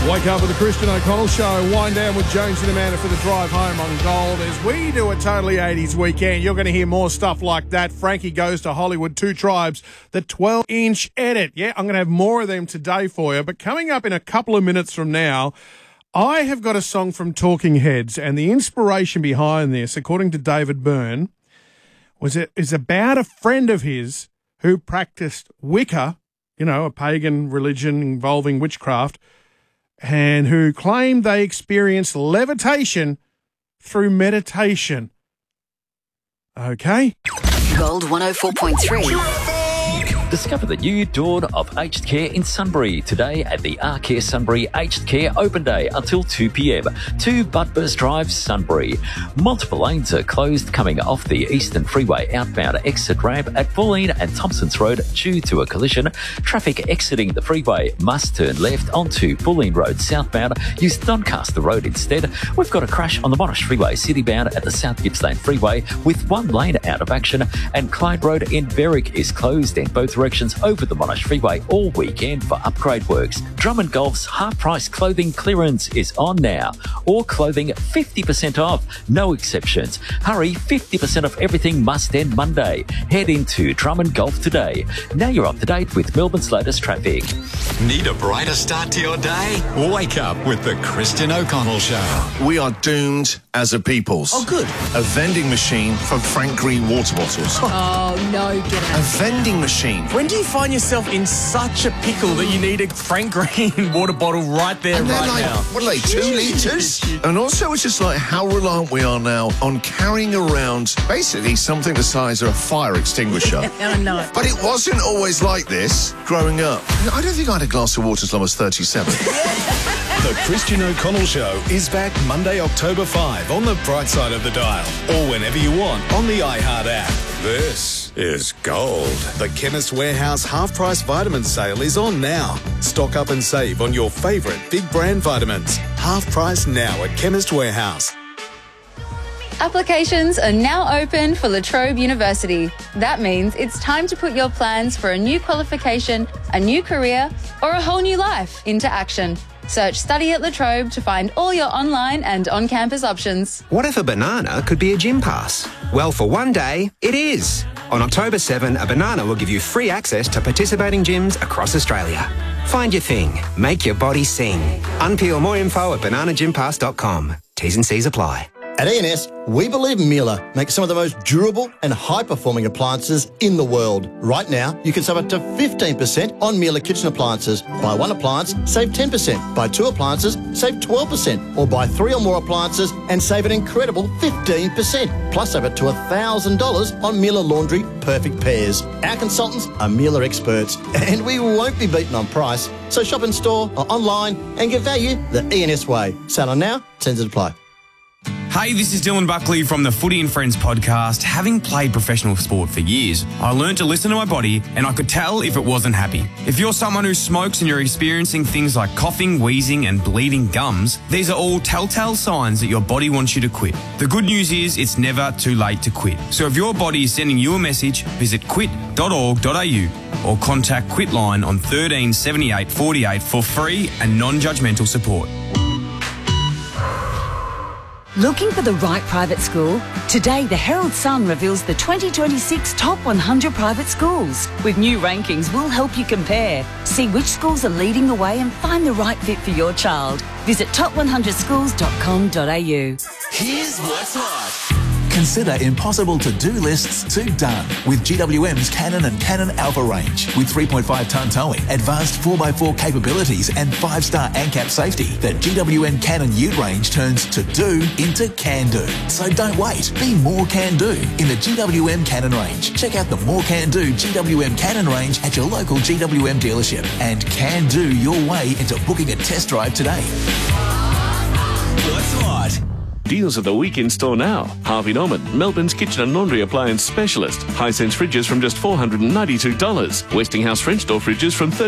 Wake up with the Christian O'Connell Show. Wind down with Jones and Amanda for the drive home on Gold as we do a totally 80s weekend. You're going to hear more stuff like that. Frankie Goes to Hollywood, Two Tribes, the 12-inch edit. Yeah, I'm going to have more of them today for you. But coming up in a couple of minutes from now, I have got a song from Talking Heads, and the inspiration behind this, according to David Byrne, is about a friend of his who practiced Wicca, you know, a pagan religion involving witchcraft, and who claimed they experienced levitation through meditation. Okay? Gold 104.3. Discover the new dawn of aged care in Sunbury today at the Arcare Sunbury Aged Care Open Day until 2 p.m. 2 Budburst Drive, Sunbury. Multiple lanes are closed coming off the Eastern Freeway outbound exit ramp at Bulleen and Thompsons Road due to a collision. Traffic exiting the freeway must turn left onto Bulleen Road southbound. Use Doncaster Road instead. We've got a crash on the Monash Freeway citybound at the South Gippsland Freeway with one lane out of action, and Clyde Road in Berwick is closed in both directions over the Monash Freeway all weekend for upgrade works. Drummond Golf's half-price clothing clearance is on now. All clothing 50% off, no exceptions. Hurry, 50% of everything must end Monday. Head into Drummond Golf today. Now you're up to date with Melbourne's latest traffic. Need a brighter start to your day? Wake up with the Christian O'Connell Show. We are doomed as a peoples. Oh, good. A vending machine for Frank Green water bottles. Oh, no, get A out. vending machine. When do you find yourself in such a pickle that you need a Frank Green water bottle right there, And they're right like, now? what are they, 2 litres? And also it's just like how reliant we are now on carrying around basically something the size of a fire extinguisher. Oh, no. But it wasn't always like this growing up. I don't think I had a glass of water as long as 37. The Christian O'Connell Show is back Monday, October 5 on the bright side of the dial, or whenever you want on the iHeart app. This is Gold. The Chemist Warehouse half-price vitamin sale is on now. Stock up and save on your favourite big brand vitamins. Half price now at Chemist Warehouse. Applications are now open for La Trobe University. That means it's time to put your plans for a new qualification, a new career, or a whole new life into action. Search Study at La Trobe to find all your online and on-campus options. What if a banana could be a gym pass? Well, for one day, it is. On October 7, a banana will give you free access to participating gyms across Australia. Find your thing. Make your body sing. Unpeel more info at bananagympass.com. T's and C's apply. At ENS, we believe Miele makes some of the most durable and high-performing appliances in the world. Right now, you can save up to 15% on Miele kitchen appliances. Buy one appliance, save 10%. Buy two appliances, save 12%. Or buy three or more appliances and save an incredible 15%. Plus, save up to $1,000 on Miele Laundry Perfect Pairs. Our consultants are Miele experts, and we won't be beaten on price. So shop in store or online and get value the ENS way. Sale on now, terms apply. Hey, this is Dylan Buckley from the Footy and Friends podcast. Having played professional sport for years, I learned to listen to my body and I could tell if it wasn't happy. If you're someone who smokes and you're experiencing things like coughing, wheezing and bleeding gums, these are all telltale signs that your body wants you to quit. The good news is it's never too late to quit. So if your body is sending you a message, visit quit.org.au or contact Quitline on 13 78 48 for free and non-judgmental support. Looking for the right private school? Today, the Herald Sun reveals the 2026 top 100 private schools. With new rankings, we'll help you compare. See which schools are leading the way and find the right fit for your child. Visit top100schools.com.au. Here's what's hot. Consider impossible to-do lists to done with GWM's Canon and Canon Alpha range. With 3.5-tonne towing, advanced 4x4 capabilities and 5-star ANCAP safety, the GWM Canon Ute range turns to-do into can-do. So don't wait. Be more can-do in the GWM Canon range. Check out the more can-do GWM Canon range at your local GWM dealership and can-do your way into booking a test drive today. What's hot? Deals at the weekend store now. Harvey Norman, Melbourne's kitchen and laundry appliance specialist. Hisense fridges from just $492. Westinghouse French door fridges from